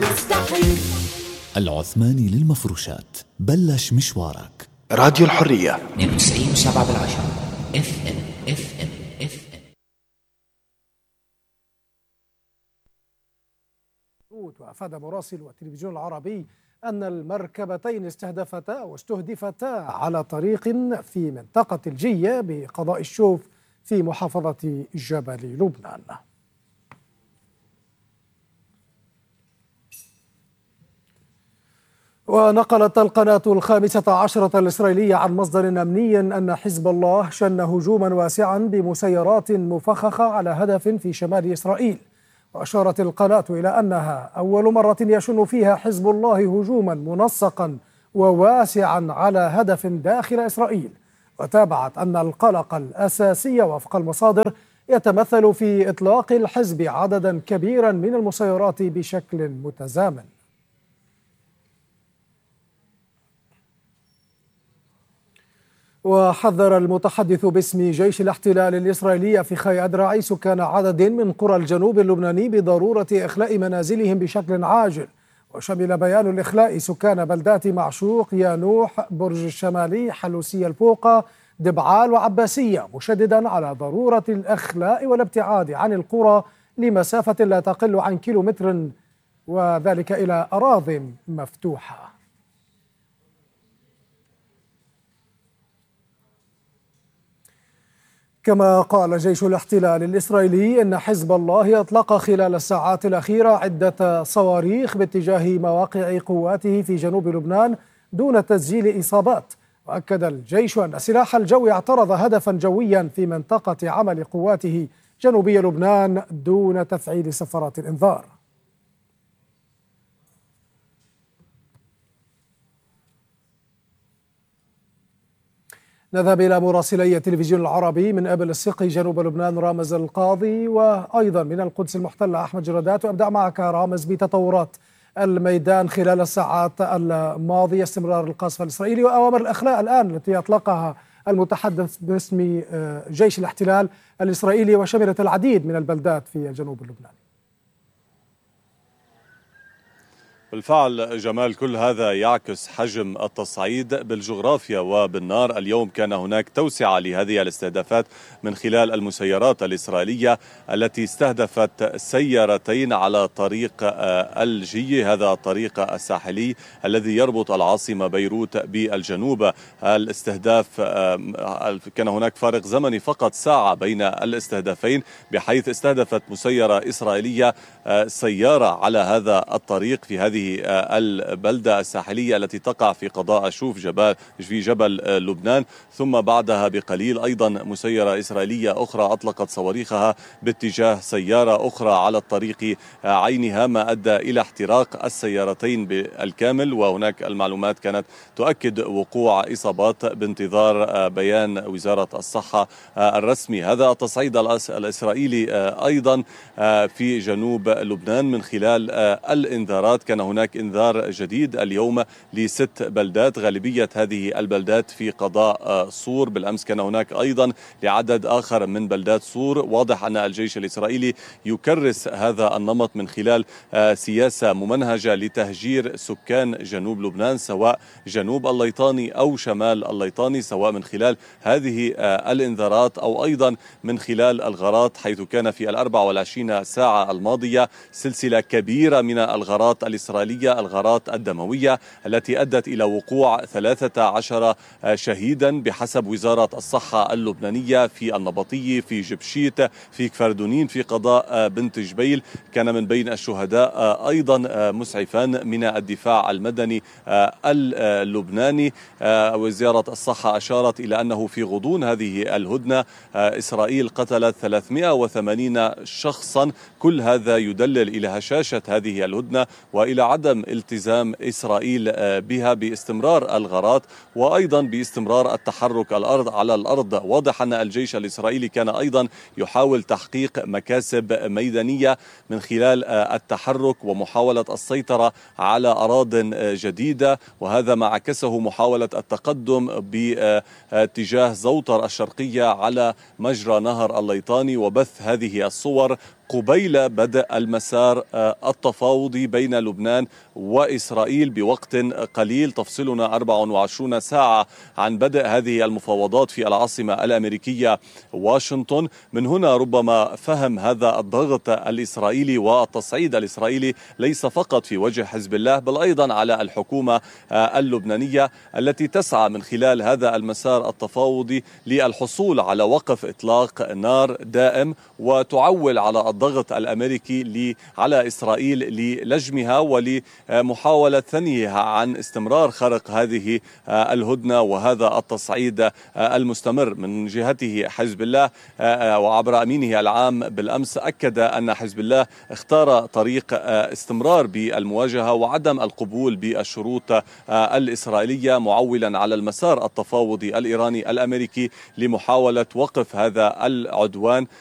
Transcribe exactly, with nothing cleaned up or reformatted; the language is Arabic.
مستحيل. العثماني للمفروشات، بلش مشوارك. راديو الحرية اثنين وتسعين وسبعة بالعشرة اف ام اف ام اف ام. وأفاد مراسل والتلفزيون العربي أن المركبتين استهدفتا واستهدفتا على طريق في منطقة الجية بقضاء الشوف في محافظة جبل لبنان. ونقلت القناة الخامسة عشرة الإسرائيلية عن مصدر أمني أن حزب الله شن هجوما واسعا بمسيرات مفخخة على هدف في شمال إسرائيل. وأشارت القناة إلى أنها أول مرة يشن فيها حزب الله هجوما منسقا وواسعا على هدف داخل إسرائيل. وتابعت أن القلق الأساسي وفق المصادر يتمثل في إطلاق الحزب عددا كبيرا من المسيرات بشكل متزامن. وحذر المتحدث باسم جيش الاحتلال الإسرائيلي أفيخاي أدرعي سكان عدد من قرى الجنوب اللبناني بضرورة إخلاء منازلهم بشكل عاجل. وشمل بيان الإخلاء سكان بلدات معشوق، يانوح، برج الشمالي، حلوسية الفوقة، دبعال وعباسية، مشددا على ضرورة الإخلاء والابتعاد عن القرى لمسافة لا تقل عن كيلومتر، وذلك إلى أراضٍ مفتوحة. كما قال جيش الاحتلال الإسرائيلي إن حزب الله أطلق خلال الساعات الأخيرة عدة صواريخ باتجاه مواقع قواته في جنوب لبنان دون تسجيل إصابات. وأكد الجيش أن سلاح الجو اعترض هدفا جويا في منطقة عمل قواته جنوبي لبنان دون تفعيل صفارات الإنذار. نذهب إلى مراسلي التلفزيون العربي من أبل السقي جنوب لبنان رامز القاضي، وأيضا من القدس المحتلة أحمد جرادات. وأبدأ معك رامز بتطورات الميدان خلال الساعات الماضية، استمرار القصف الإسرائيلي وأوامر الإخلاء الآن التي أطلقها المتحدث باسم جيش الاحتلال الإسرائيلي وشملت العديد من البلدات في الجنوب اللبناني. بالفعل جمال، كل هذا يعكس حجم التصعيد بالجغرافيا وبالنار. اليوم كان هناك توسعة لهذه الاستهدافات من خلال المسيرات الإسرائيلية التي استهدفت سيارتين على طريق الجي، هذا الطريق الساحلي الذي يربط العاصمة بيروت بالجنوب. الاستهداف كان هناك فارق زمني فقط ساعة بين الاستهدافين، بحيث استهدفت مسيرة إسرائيلية سيارة على هذا الطريق في هذه البلدة الساحلية التي تقع في قضاء شوف جبل في جبل لبنان. ثم بعدها بقليل أيضا مسيرة إسرائيلية أخرى أطلقت صواريخها باتجاه سيارة أخرى على الطريق عينها، ما أدى إلى احتراق السيارتين بالكامل. وهناك المعلومات كانت تؤكد وقوع إصابات بانتظار بيان وزارة الصحة الرسمي. هذا التصعيد الإسرائيلي أيضا في جنوب لبنان من خلال الإنذارات. كان هناك إنذار جديد اليوم لست بلدات، غالبية هذه البلدات في قضاء صور. بالأمس كان هناك أيضا لعدد آخر من بلدات صور. واضح أن الجيش الإسرائيلي يكرس هذا النمط من خلال سياسة ممنهجة لتهجير سكان جنوب لبنان، سواء جنوب الليطاني أو شمال الليطاني، سواء من خلال هذه الإنذارات أو أيضا من خلال الغارات، حيث كان في الأربع والعشرين ساعة الماضية سلسلة كبيرة من الغارات الإسرائيلية، الغارات الدموية التي أدت إلى وقوع ثلاثة عشر شهيدا بحسب وزارة الصحة اللبنانية في النبطية، في جبشيت، في كفردونين، في قضاء بنت جبيل. كان من بين الشهداء أيضا مسعفان من الدفاع المدني اللبناني. وزارة الصحة أشارت إلى أنه في غضون هذه الهدنة إسرائيل قتلت ثلاثمئة وثمانين شخصا. كل هذا يدلل إلى هشاشة هذه الهدنة وإلى عدم التزام إسرائيل بها باستمرار الغارات وأيضا باستمرار التحرك الأرض على الأرض. واضح أن الجيش الإسرائيلي كان أيضا يحاول تحقيق مكاسب ميدانية من خلال التحرك ومحاولة السيطرة على أراضٍ جديدة، وهذا ما عكسه محاولة التقدم باتجاه زوطر الشرقية على مجرى نهر الليطاني وبث هذه الصور قبيل بدء المسار التفاوضي بين لبنان وإسرائيل بوقت قليل، تفصلنا أربع وعشرين ساعة عن بدء هذه المفاوضات في العاصمة الأمريكية واشنطن. من هنا ربما فهم هذا الضغط الإسرائيلي والتصعيد الإسرائيلي ليس فقط في وجه حزب الله بل أيضا على الحكومة اللبنانية التي تسعى من خلال هذا المسار التفاوضي للحصول على وقف إطلاق نار دائم، وتعول على الضغط الأمريكي على إسرائيل للجمها ولمحاولة ثنيها عن استمرار خرق هذه الهدنة وهذا التصعيد المستمر. من جهته حزب الله وعبر أمينه العام بالأمس أكد أن حزب الله اختار طريق استمرار بالمواجهة وعدم القبول بالشروط الإسرائيلية، معولا على المسار التفاوضي الإيراني الأمريكي لمحاولة وقف هذا العدوان